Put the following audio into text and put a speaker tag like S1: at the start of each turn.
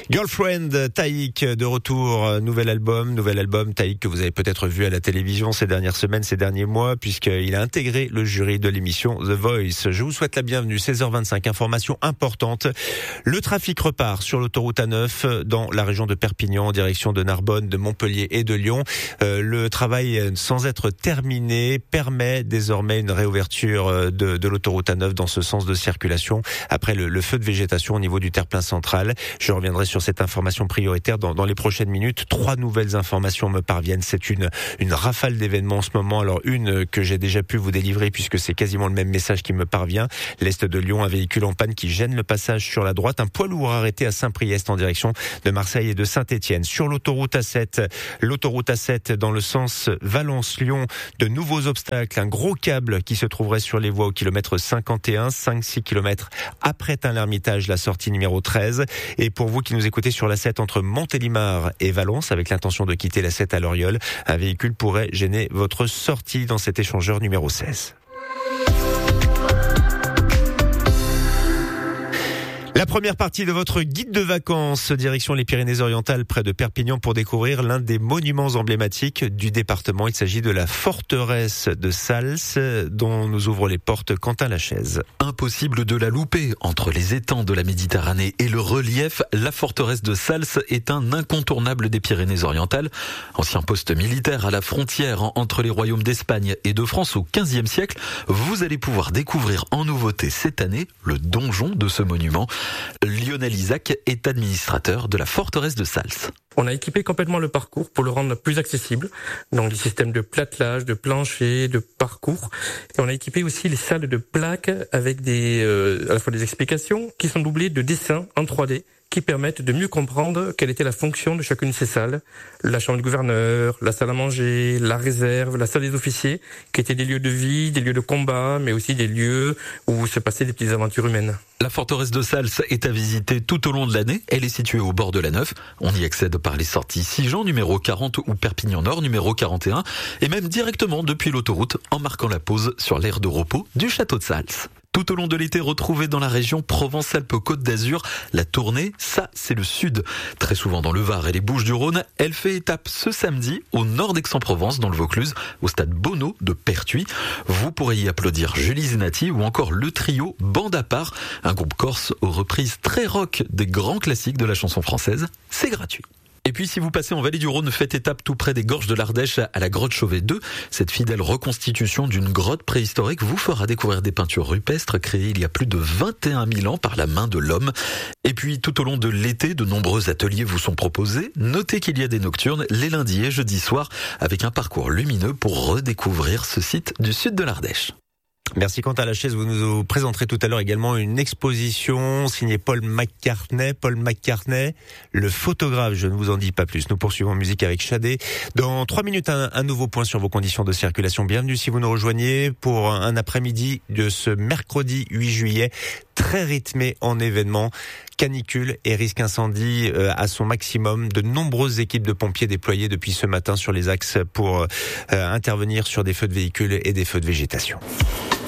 S1: Girlfriend, Taïk de retour, nouvel album Taïk que vous avez peut-être vu à la télévision ces dernières semaines, ces derniers mois, puisqu'il a intégré le jury de l'émission The Voice. Je vous souhaite la bienvenue, 16h25, information importante. Le trafic repart sur l'autoroute A9 dans la région de Perpignan en direction de Narbonne, de Montpellier et de Lyon. Le travail, sans être terminé, permet désormais une réouverture de l'autoroute A9 dans ce sens de circulation après le feu de végétation au niveau du terre-plein central. Je reviendrai sur cette information prioritaire dans les prochaines minutes. 3 nouvelles informations me parviennent. C'est une rafale d'événements en ce moment. Alors une que j'ai déjà pu vous délivrer puisque c'est quasiment le même message qui me parvient. L'est de Lyon, un véhicule en panne qui gêne le passage sur la droite. Un poids lourd arrêté à Saint-Priest en direction de Marseille et de Saint-Étienne. Sur l'autoroute A7 dans le sens Valence-Lyon, de nouveaux obstacles. Un gros câble qui se trouverait sur les voies au kilomètre 51, 5-6 km après Tain-l'Hermitage, la sortie numéro 13. Et pour vous qui nous écoutez sur la 7 entre Montélimar et Valence, avec l'intention de quitter la 7 à Loriol, un véhicule pourrait gêner votre sortie dans cet échangeur numéro 16. La première partie de votre guide de vacances, direction les Pyrénées-Orientales, près de Perpignan, pour découvrir l'un des monuments emblématiques du département. Il s'agit de la forteresse de Sals, dont nous ouvre les portes Quentin Lachaise.
S2: Impossible de la louper. Entre les étangs de la Méditerranée et le relief, la forteresse de Sals est un incontournable des Pyrénées-Orientales. Ancien poste militaire à la frontière entre les royaumes d'Espagne et de France au XVe siècle, vous allez pouvoir découvrir en nouveauté cette année le donjon de ce monument. Lionel Isaac est administrateur de la forteresse de Sals.
S3: On a équipé complètement le parcours pour le rendre plus accessible. Donc des systèmes de platelage, de plancher, de parcours. Et on a équipé aussi les salles de plaques avec à la fois des explications qui sont doublées de dessins en 3D qui permettent de mieux comprendre quelle était la fonction de chacune de ces salles. La chambre du gouverneur, la salle à manger, la réserve, la salle des officiers, qui étaient des lieux de vie, des lieux de combat, mais aussi des lieux où se passaient des petites aventures humaines.
S2: La forteresse de Sals est à visiter tout au long de l'année. Elle est située au bord de la Neuve. On y accède par les sorties Sigean, numéro 40, ou Perpignan Nord, numéro 41, et même directement depuis l'autoroute, en marquant la pause sur l'aire de repos du château de Sals. Tout au long de l'été, retrouvez dans la région Provence-Alpes-Côte d'Azur la tournée Ça, c'est le Sud. Très souvent dans le Var et les Bouches-du-Rhône, elle fait étape ce samedi au nord d'Aix-en-Provence, dans le Vaucluse, au stade Bonneau de Pertuis. Vous pourrez y applaudir Julie Zenati ou encore le trio Bande à part, un groupe corse aux reprises très rock des grands classiques de la chanson française. C'est gratuit. Et puis si vous passez en Vallée du Rhône, faites étape tout près des Gorges de l'Ardèche à la grotte Chauvet 2. Cette fidèle reconstitution d'une grotte préhistorique vous fera découvrir des peintures rupestres créées il y a plus de 21 000 ans par la main de l'homme. Et puis tout au long de l'été, de nombreux ateliers vous sont proposés. Notez qu'il y a des nocturnes les lundis et jeudis soirs avec un parcours lumineux pour redécouvrir ce site du sud de l'Ardèche.
S1: Merci Quentin Lachaise. Vous nous présenterez tout à l'heure également une exposition signée Paul McCartney. Paul McCartney, le photographe. Je ne vous en dis pas plus. Nous poursuivons en musique avec Shadé. Dans 3 minutes, un nouveau point sur vos conditions de circulation. Bienvenue si vous nous rejoignez pour un après-midi de ce mercredi 8 juillet. Très rythmé en événements. Canicule et risque incendie à son maximum. De nombreuses équipes de pompiers déployées depuis ce matin sur les axes pour intervenir sur des feux de véhicules et des feux de végétation.